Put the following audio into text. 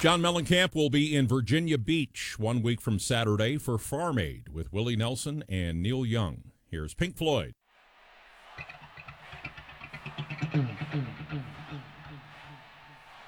John Mellencamp will be in Virginia Beach 1 week from Saturday for Farm Aid with Willie Nelson and Neil Young. Here's Pink Floyd.